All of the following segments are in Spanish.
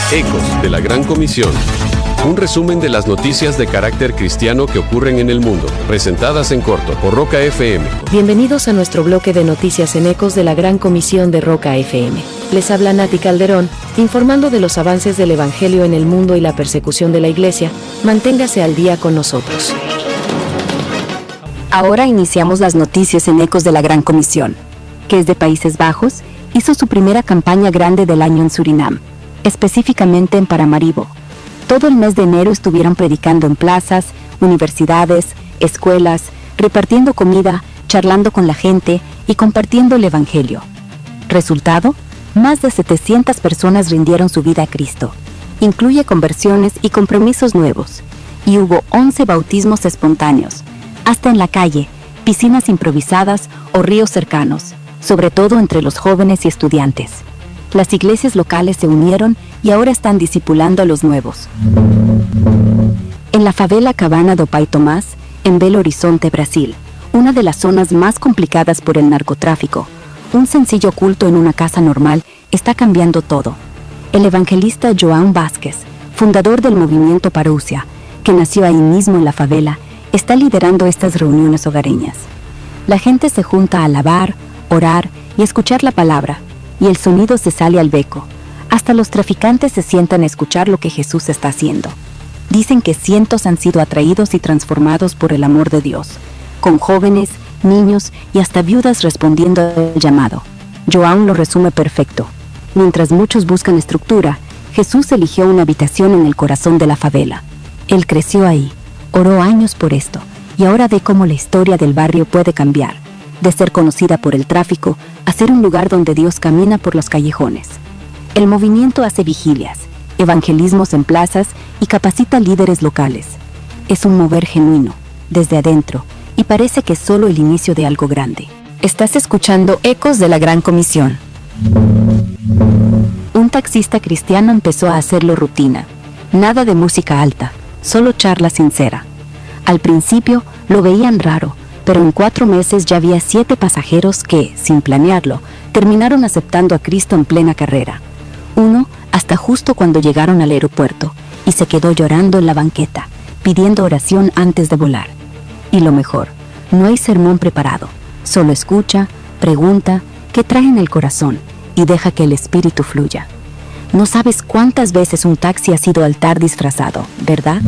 Ecos de la Gran Comisión. Un resumen de las noticias de carácter cristiano que ocurren en el mundo, presentadas en corto por Roca FM. Bienvenidos a nuestro bloque de noticias en Ecos de la Gran Comisión de Roca FM. Les habla Nati Calderón, informando de los avances del Evangelio en el mundo y la persecución de la Iglesia. Manténgase al día con nosotros. Ahora iniciamos las noticias en Ecos de la Gran Comisión, que es de Países Bajos, hizo su primera campaña grande del año en Surinam, específicamente en Paramaribo. Todo el mes de enero estuvieron predicando en plazas, universidades, escuelas, repartiendo comida, charlando con la gente y compartiendo el Evangelio. Resultado, más de 700 personas rindieron su vida a Cristo. Incluye conversiones y compromisos nuevos. Y hubo 11 bautismos espontáneos, hasta en la calle, piscinas improvisadas o ríos cercanos, sobre todo entre los jóvenes y estudiantes. Las iglesias locales se unieron y ahora están discipulando a los nuevos. En la favela Cabana do Pai Tomás, en Belo Horizonte, Brasil, una de las zonas más complicadas por el narcotráfico, un sencillo culto en una casa normal está cambiando todo. El evangelista João Vázquez, fundador del movimiento Parousia, que nació ahí mismo en la favela, está liderando estas reuniones hogareñas. La gente se junta a alabar, orar y escuchar la palabra, y el sonido se sale al beco. Hasta los traficantes se sientan a escuchar lo que Jesús está haciendo. Dicen que cientos han sido atraídos y transformados por el amor de Dios, con jóvenes, niños y hasta viudas respondiendo al llamado. João lo resume perfecto. Mientras muchos buscan estructura, Jesús eligió una habitación en el corazón de la favela. Él creció ahí, oró años por esto, y ahora ve cómo la historia del barrio puede cambiar, de ser conocida por el tráfico a ser un lugar donde Dios camina por los callejones. El movimiento hace vigilias, evangelismos en plazas y capacita líderes locales. Es un mover genuino, desde adentro, y parece que es solo el inicio de algo grande. Estás escuchando Ecos de la Gran Comisión. Un taxista cristiano empezó a hacerlo rutina. Nada de música alta, solo charla sincera. Al principio lo veían raro, pero en 4 meses ya había 7 pasajeros que, sin planearlo, terminaron aceptando a Cristo en plena carrera. Uno, hasta justo cuando llegaron al aeropuerto, y se quedó llorando en la banqueta, pidiendo oración antes de volar. Y lo mejor, no hay sermón preparado, solo escucha, pregunta, qué trae en el corazón, y deja que el espíritu fluya. No sabes cuántas veces un taxi ha sido altar disfrazado, ¿verdad?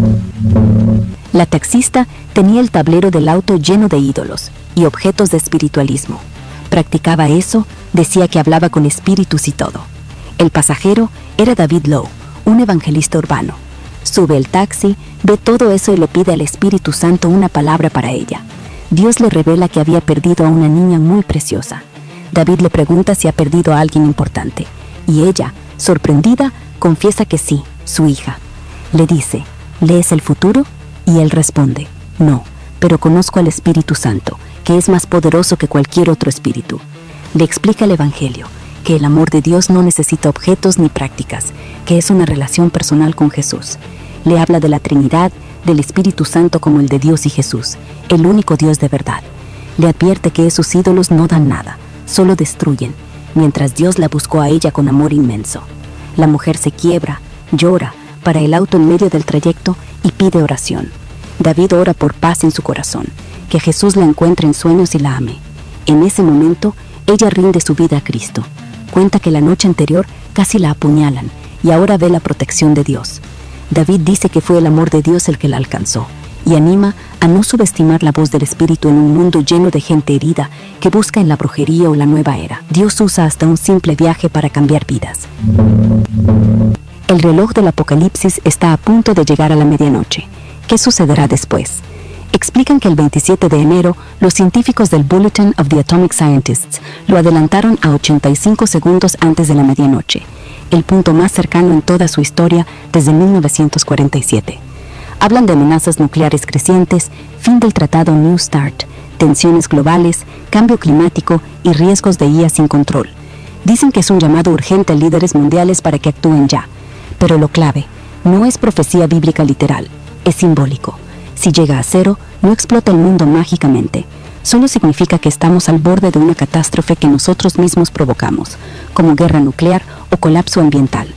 La taxista tenía el tablero del auto lleno de ídolos y objetos de espiritualismo. Practicaba eso, decía que hablaba con espíritus y todo. El pasajero era David Lowe, un evangelista urbano. Sube el taxi, ve todo eso y le pide al Espíritu Santo una palabra para ella. Dios le revela que había perdido a una niña muy preciosa. David le pregunta si ha perdido a alguien importante, y ella, sorprendida, confiesa que sí, su hija. Le dice, ¿lees el futuro? Y él responde, no, pero conozco al Espíritu Santo, que es más poderoso que cualquier otro espíritu. Le explica el Evangelio, que el amor de Dios no necesita objetos ni prácticas, que es una relación personal con Jesús. Le habla de la Trinidad, del Espíritu Santo como el de Dios y Jesús, el único Dios de verdad. Le advierte que esos ídolos no dan nada, solo destruyen, mientras Dios la buscó a ella con amor inmenso. La mujer se quiebra, llora, para el auto en medio del trayecto y pide oración. David ora por paz en su corazón, que Jesús la encuentre en sueños y la ame. En ese momento, ella rinde su vida a Cristo. Cuenta que la noche anterior casi la apuñalan y ahora ve la protección de Dios. David dice que fue el amor de Dios el que la alcanzó y anima a no subestimar la voz del Espíritu en un mundo lleno de gente herida que busca en la brujería o la nueva era. Dios usa hasta un simple viaje para cambiar vidas. El reloj del Apocalipsis está a punto de llegar a la medianoche. ¿Qué sucederá después? Explican que el 27 de enero, los científicos del Bulletin of the Atomic Scientists lo adelantaron a 85 segundos antes de la medianoche, el punto más cercano en toda su historia desde 1947. Hablan de amenazas nucleares crecientes, fin del tratado New START, tensiones globales, cambio climático y riesgos de IA sin control. Dicen que es un llamado urgente a líderes mundiales para que actúen ya. Pero lo clave, no es profecía bíblica literal, es simbólico. Si llega a 0, no explota el mundo mágicamente. Solo significa que estamos al borde de una catástrofe que nosotros mismos provocamos, como guerra nuclear o colapso ambiental.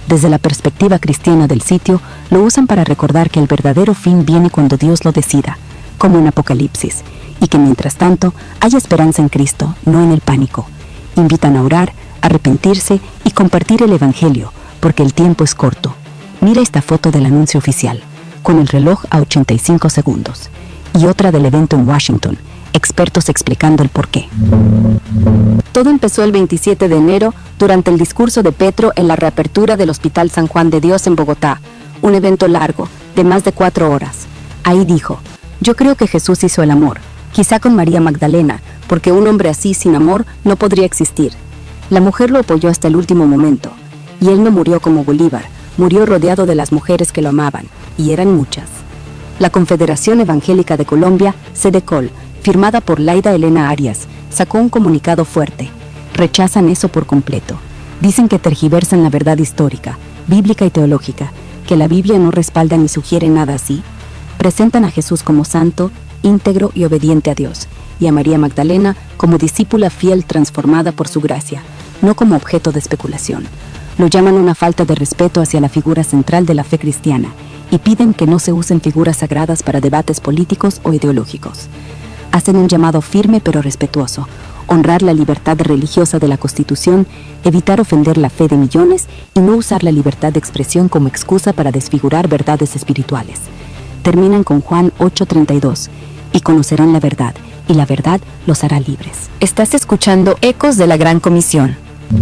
Desde la perspectiva cristiana del sitio, lo usan para recordar que el verdadero fin viene cuando Dios lo decida, como en Apocalipsis, y que mientras tanto hay esperanza en Cristo, no en el pánico. Invitan a orar, arrepentirse y compartir el Evangelio, porque el tiempo es corto. Mira esta foto del anuncio oficial, con el reloj a 85 segundos, y otra del evento en Washington, expertos explicando el porqué. Todo empezó el 27 de enero durante el discurso de Petro en la reapertura del Hospital San Juan de Dios en Bogotá, un evento largo, de más de 4 horas. Ahí dijo: yo creo que Jesús hizo el amor, quizá con María Magdalena, porque un hombre así sin amor no podría existir. La mujer lo apoyó hasta el último momento, y él no murió como Bolívar, murió rodeado de las mujeres que lo amaban, y eran muchas. La Confederación Evangélica de Colombia, CEDECOL, firmada por Laida Elena Arias, sacó un comunicado fuerte. Rechazan eso por completo. Dicen que tergiversan la verdad histórica, bíblica y teológica, que la Biblia no respalda ni sugiere nada así. Presentan a Jesús como santo, íntegro y obediente a Dios, y a María Magdalena como discípula fiel transformada por su gracia, no como objeto de especulación. Lo llaman una falta de respeto hacia la figura central de la fe cristiana y piden que no se usen figuras sagradas para debates políticos o ideológicos. Hacen un llamado firme pero respetuoso: honrar la libertad religiosa de la Constitución, evitar ofender la fe de millones y no usar la libertad de expresión como excusa para desfigurar verdades espirituales. Terminan con Juan 8:32, y conocerán la verdad, y la verdad los hará libres. Estás escuchando Ecos de la Gran Comisión.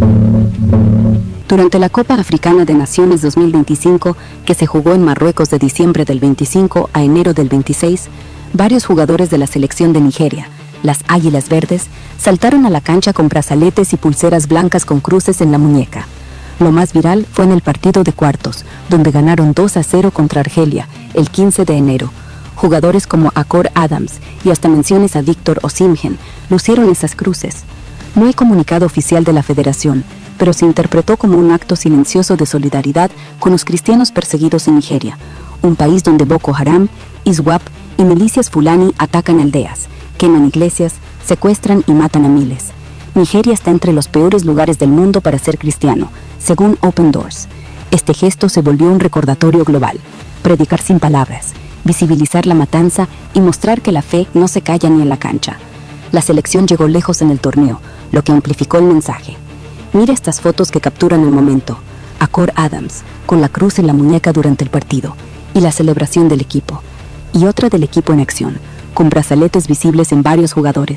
Durante la Copa Africana de Naciones 2025, que se jugó en Marruecos de diciembre del 25 a enero del 26, varios jugadores de la selección de Nigeria, las Águilas Verdes, saltaron a la cancha con brazaletes y pulseras blancas con cruces en la muñeca. Lo más viral fue en el partido de cuartos, donde ganaron 2-0 contra Argelia, el 15 de enero. Jugadores como Akor Adams y hasta menciones a Víctor Osimhen lucieron esas cruces. No hay comunicado oficial de la federación, pero se interpretó como un acto silencioso de solidaridad con los cristianos perseguidos en Nigeria, un país donde Boko Haram, ISWAP y milicias Fulani atacan aldeas, queman iglesias, secuestran y matan a miles. Nigeria está entre los peores lugares del mundo para ser cristiano, según Open Doors. Este gesto se volvió un recordatorio global: predicar sin palabras, visibilizar la matanza y mostrar que la fe no se calla ni en la cancha. La selección llegó lejos en el torneo, lo que amplificó el mensaje. Mira estas fotos que capturan el momento: Akor Adams, con la cruz en la muñeca durante el partido, y la celebración del equipo. Y otra del equipo en acción, con brazaletes visibles en varios jugadores.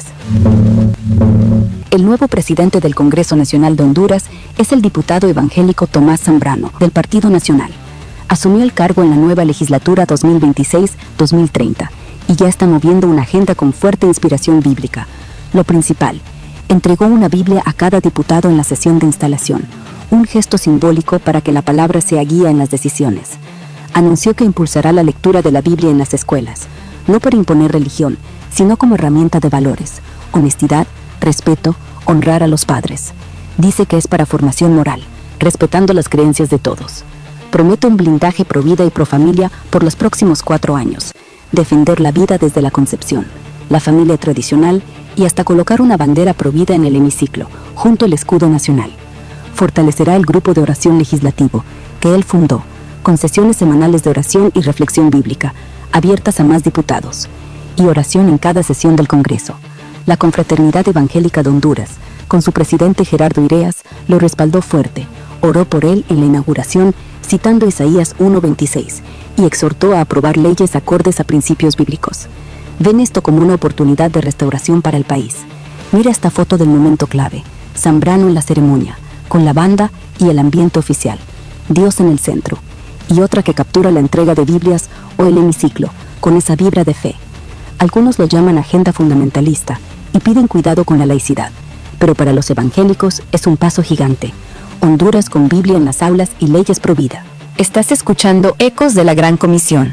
El nuevo presidente del Congreso Nacional de Honduras es el diputado evangélico Tomás Zambrano, del Partido Nacional. Asumió el cargo en la nueva legislatura 2026-2030 y ya está moviendo una agenda con fuerte inspiración bíblica. Lo principal: entregó una Biblia a cada diputado en la sesión de instalación, un gesto simbólico para que la palabra sea guía en las decisiones. Anunció que impulsará la lectura de la Biblia en las escuelas, no para imponer religión, sino como herramienta de valores: honestidad, respeto, honrar a los padres. Dice que es para formación moral, respetando las creencias de todos. Promete un blindaje pro vida y pro familia por los próximos 4 años, defender la vida desde la concepción, la familia tradicional y hasta colocar una bandera pro vida en el hemiciclo, junto al escudo nacional. Fortalecerá el grupo de oración legislativo, que él fundó, con sesiones semanales de oración y reflexión bíblica, abiertas a más diputados, y oración en cada sesión del Congreso. La Confraternidad Evangélica de Honduras, con su presidente Gerardo Ireas, lo respaldó fuerte, oró por él en la inauguración, citando Isaías 1:26, y exhortó a aprobar leyes acordes a principios bíblicos. Ven esto como una oportunidad de restauración para el país. Mira esta foto del momento clave: Zambrano en la ceremonia, con la banda y el ambiente oficial, Dios en el centro, y otra que captura la entrega de Biblias o el hemiciclo, con esa vibra de fe. Algunos lo llaman agenda fundamentalista y piden cuidado con la laicidad, pero para los evangélicos es un paso gigante: Honduras con Biblia en las aulas y leyes pro vida. Estás escuchando Ecos de la Gran Comisión.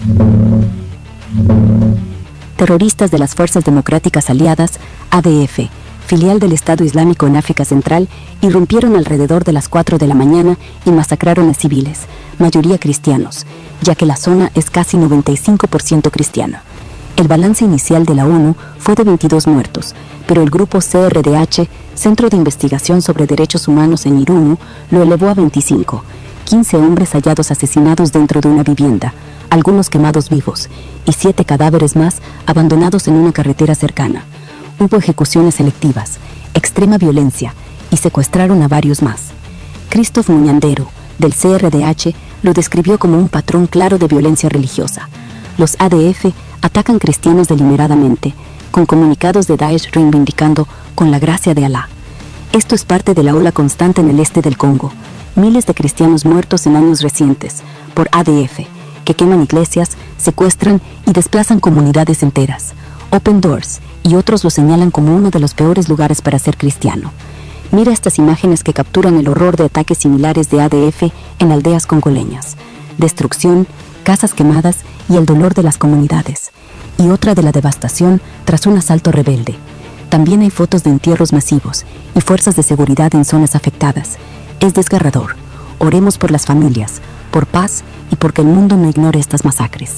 Terroristas de las Fuerzas Democráticas Aliadas, ADF, filial del Estado Islámico en África Central, irrumpieron alrededor de las 4 de la mañana y masacraron a civiles, mayoría cristianos, ya que la zona es casi 95% cristiana. El balance inicial de la ONU fue de 22 muertos, pero el grupo CRDH, Centro de Investigación sobre Derechos Humanos en Irumu, lo elevó a 25, 15 hombres hallados asesinados dentro de una vivienda, algunos quemados vivos, y 7 cadáveres más abandonados en una carretera cercana. Hubo ejecuciones selectivas, extrema violencia, y secuestraron a varios más. Christoph Muñandero, del CRDH, lo describió como un patrón claro de violencia religiosa. Los ADF atacan cristianos deliberadamente, con comunicados de Daesh reivindicando con la gracia de Alá. Esto es parte de la ola constante en el este del Congo. Miles de cristianos muertos en años recientes por ADF, que queman iglesias, secuestran y desplazan comunidades enteras. Open Doors y otros lo señalan como uno de los peores lugares para ser cristiano. Mira estas imágenes que capturan el horror de ataques similares de ADF en aldeas congoleñas. Destrucción, casas quemadas y el dolor de las comunidades. Y otra de la devastación tras un asalto rebelde. También hay fotos de entierros masivos y fuerzas de seguridad en zonas afectadas. Es desgarrador. Oremos por las familias, por paz y porque el mundo no ignore estas masacres.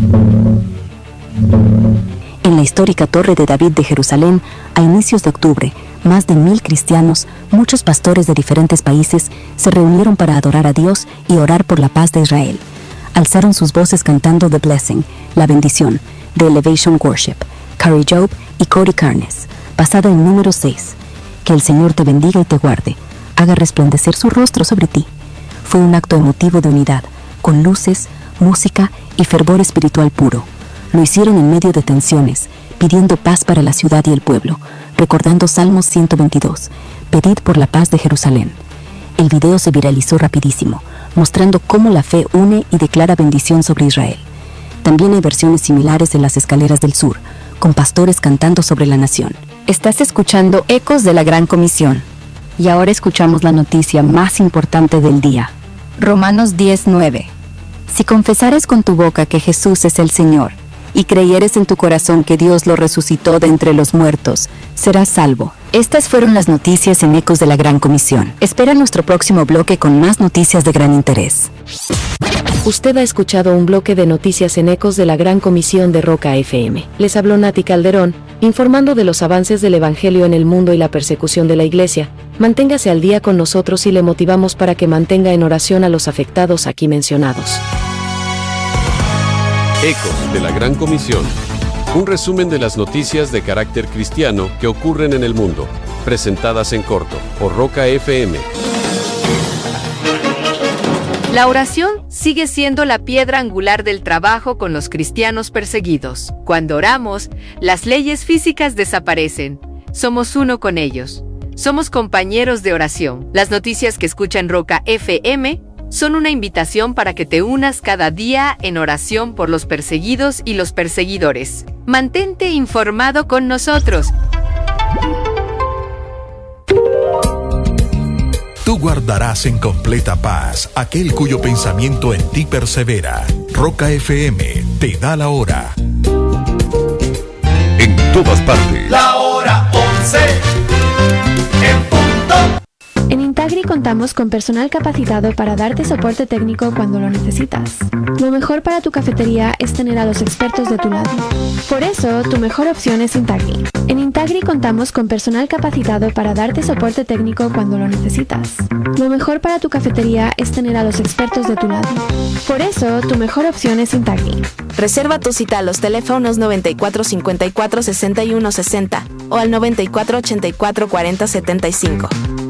En la histórica Torre de David de Jerusalén, a inicios de octubre, más de 1000 cristianos, muchos pastores de diferentes países, se reunieron para adorar a Dios y orar por la paz de Israel. Alzaron sus voces cantando The Blessing, la bendición, de Elevation Worship, Carrie Job y Cody Carnes, basada en número 6. Que el Señor te bendiga y te guarde, haga resplandecer su rostro sobre ti. Fue un acto emotivo de unidad, con luces, música y fervor espiritual puro. Lo hicieron en medio de tensiones, pidiendo paz para la ciudad y el pueblo, recordando Salmos 122, pedid por la paz de Jerusalén. El video se viralizó rapidísimo, mostrando cómo la fe une y declara bendición sobre Israel. También hay versiones similares en las escaleras del sur, con pastores cantando sobre la nación. Estás escuchando Ecos de la Gran Comisión. Y ahora escuchamos la noticia más importante del día. Romanos 10:9. Si confesares con tu boca que Jesús es el Señor, y creyeres en tu corazón que Dios lo resucitó de entre los muertos, serás salvo. Estas fueron las noticias en Ecos de la Gran Comisión. Espera nuestro próximo bloque con más noticias de gran interés. Usted ha escuchado un bloque de noticias en Ecos de la Gran Comisión de Roca FM. Les habló Nati Calderón, informando de los avances del Evangelio en el mundo y la persecución de la Iglesia. Manténgase al día con nosotros y le motivamos para que mantenga en oración a los afectados aquí mencionados. Ecos de la Gran Comisión. Un resumen de las noticias de carácter cristiano que ocurren en el mundo, presentadas en corto por Roca FM. La oración sigue siendo la piedra angular del trabajo con los cristianos perseguidos. Cuando oramos, las leyes físicas desaparecen. Somos uno con ellos. Somos compañeros de oración. Las noticias que escuchan Roca FM son una invitación para que te unas cada día en oración por los perseguidos y los perseguidores. Mantente informado con nosotros. Tú guardarás en completa paz aquel cuyo pensamiento en ti persevera. Roca FM te da la hora. En todas partes. La hora 11 en punto. En Intagri contamos con personal capacitado para darte soporte técnico cuando lo necesitas. Lo mejor para tu cafetería es tener a los expertos de tu lado. Por eso, tu mejor opción es Intagri. En Intagri contamos con personal capacitado para darte soporte técnico cuando lo necesitas. Lo mejor para tu cafetería es tener a los expertos de tu lado. Por eso, tu mejor opción es Intagri. Reserva tu cita a los teléfonos 94 54 61 60 o al 94 84 40 75.